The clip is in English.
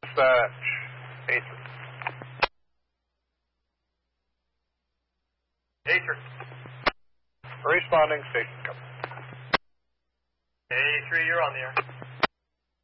Dispatch. A3. A3. Responding, station company. A3, you're on the air.